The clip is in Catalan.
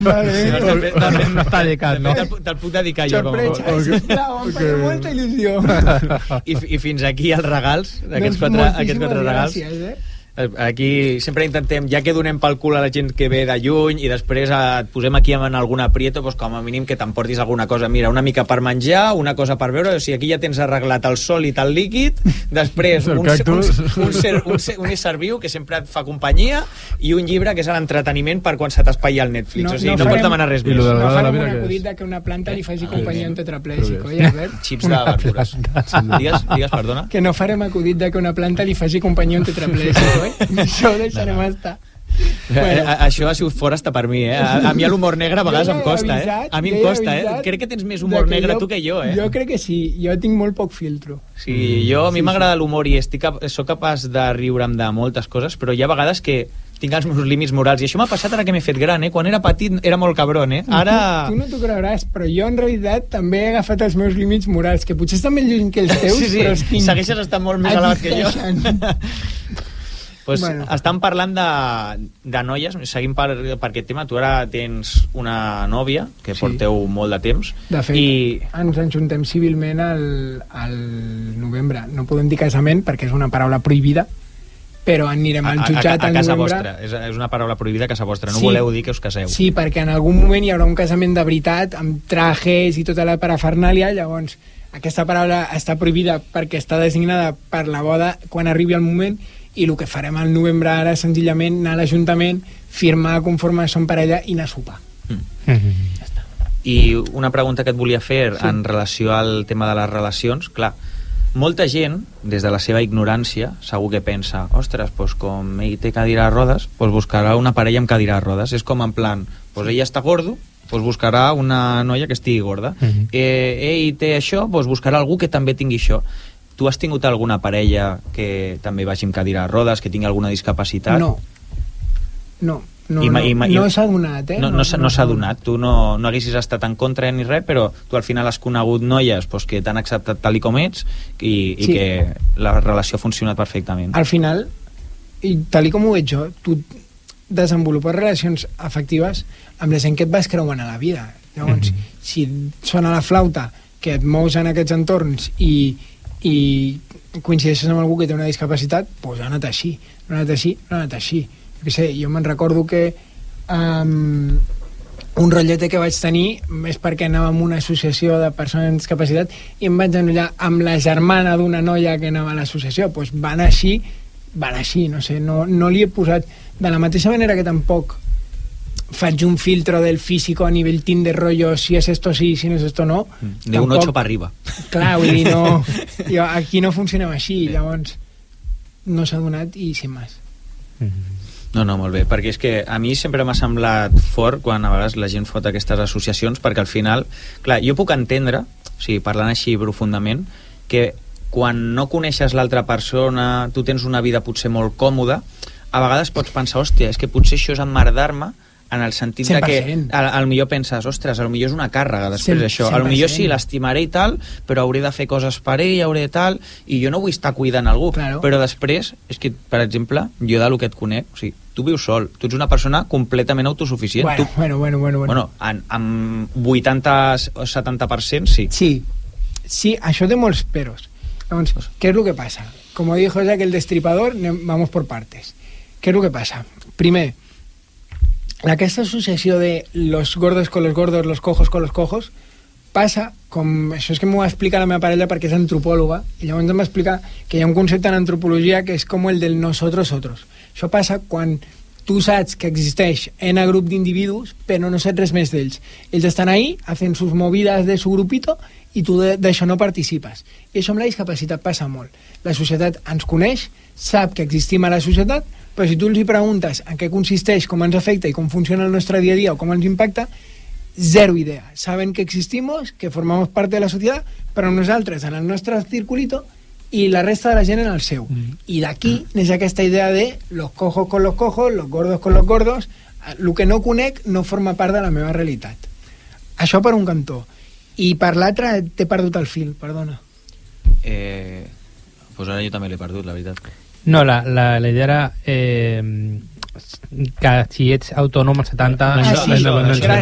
No està dedicat, no? Te'l puc dedicar jo. Sorpresa, sisplau, em farà molta il·lusió. I fins aquí els regals, aquests quatre regals. Gràcies, Aquí sempre intentem, ja que donem pel cul a la gent que ve de lluny i després et posem aquí en algun aprieto, doncs com a mínim que t'emportis alguna cosa, mira, una mica per menjar, una cosa per beure, o sigui, aquí ja tens arreglat el sòlid, el líquid, després un ésser viu que sempre et fa companyia i un llibre que és l'entreteniment per quan se t'espaia el Netflix, o sigui, no pots demanar res més. No farem un acudit de que una planta li faci companyia a un tetraplègic, oi, Albert? Xips de verdures. Digues, perdona? Que no farem acudit de que una planta li faci companyia a un tetraplègic, això ho deixarem estar. Això ha sigut fora hasta per mi, a mi l'humor negre a vegades em costa, a mi em costa, crec que tens més humor negre tu que jo, jo crec que sí, jo tinc molt poc filtro. Sí, a mi m'agrada l'humor i soc capaç de riure'm de moltes coses, però hi ha vegades que tinc els meus límits morals, i això m'ha passat ara que m'he fet gran, quan era petit era molt cabron, ara... Tu no t'ho creuràs, però jo en realitat també he agafat els meus límits morals, que potser estan més lluny que els teus, però els tinc. Segueixes estant molt més elevat que jo. Pues estan parlant de noies, seguim per aquest tema. Tu ara tens una nòvia que porteu molt de temps. De fet, ens enjuntem civilment al novembre. No podem dir casament perquè és una paraula prohibida, però anirem al jutjat al novembre. A casa vostra, és una paraula prohibida a casa vostra, no voleu dir que us caseu. Sí, perquè en algun moment hi haurà un casament de veritat, amb trajes i tota la parafernàlia, llavors aquesta paraula està prohibida perquè està designada per la boda quan arribi el moment, i el que farem al novembre ara és senzillament anar a l'Ajuntament, firmar conforme som parella i anar a sopar. Ja està. I una pregunta que et volia fer en relació al tema de les relacions. Clar, molta gent, des de la seva ignorància, segur que pensa, ostres, doncs com ell té cadira de rodes, doncs buscarà una parella amb cadira de rodes. És com en plan, doncs ell està gordo, doncs buscarà una noia que estigui gorda. Ell té això, doncs buscarà algú que també tingui això. Tu has tingut alguna parella que també vagi amb cadira de rodes, que tingui alguna discapacitat? No s'ha donat, No s'ha donat. Tu no haguessis estat en contra ni res, però tu al final has conegut noies que t'han acceptat tal com ets i que la relació ha funcionat perfectament. Al final, i tal com ho veig jo, tu desenvolupes relacions afectives amb la gent que et vas creuant a la vida. Llavors, si sona la flauta, que et mous en aquests entorns i coincideixes amb algú que té una discapacitat, doncs ha anat així. Jo me'n recordo que un rotllete que vaig tenir és perquè anava a una associació de persones amb discapacitat i em vaig enrotllar amb la germana d'una noia que anava a l'associació. Doncs van així, no sé, no li he posat, de la mateixa manera que tampoc faig un filtro del físico a nivell Tinder, rollo, si és esto sí, si no és esto no. De un 8 per arriba. Clar, vull dir, no, aquí no funcionem així, llavors no s'ha donat i sin més. No, molt bé, perquè és que a mi sempre m'ha semblat fort quan a vegades la gent fot aquestes associacions, perquè al final, clar, jo puc entendre, o sigui, parlant així profundament, que quan no coneixes l'altra persona, tu tens una vida potser molt còmoda, a vegades pots pensar, hòstia, és que potser això és emmerdar-me, en el sentit 100%. De que al millor penses, ostres, al millor és una càrrega després això, al millor sí, l'estimaré i tal, però hauré de fer coses per ell, hauré de tal, i jo no vull estar cuidant algú, però després, és que, per exemple, jo del que et conec, o sigui, tu vius sol, tu ets una persona completament autosuficient. Bueno, amb 80 o 70% sí. Sí, això té molts peros. Llavors, què és el que passa? Como dijo Jack el Destripador, vamos por partes. ¿Qué es lo que pasa? Primer, aquesta associació de los gordos con los gordos, los cojos con los cojos, passa com... Això és que m'ho va explicar la meva parella perquè és antropòloga, i llavors em va explicar que hi ha un concepte en antropologia que és com el del nosotros otros. Això passa quan tu saps que existeix en grup d'individus, però no saps res més d'ells. Ells estan ahí, hacen sus movidas de su grupito, i tu d'això no participes. I això amb la discapacitat passa molt. La societat ens coneix, sap que existim a la societat, però si tu els preguntes en què consisteix, com ens afecta i com funciona el nostre dia a dia o com ens impacta, zero idea. Saben que existimos, que formamos parte de la societat, però nosaltres en el nostre circulito i la resta de la gent en el seu. I d'aquí neix aquesta idea de los cojos con los cojos, los gordos con los gordos. El que no conec no forma part de la meva realitat. Això per un cantó. I per l'altre t'he perdut el fil, perdona. Pues ara jo també l'he perdut, la veritat. No, la idea era que si ets autònom als 70... Ah, sí, la independència.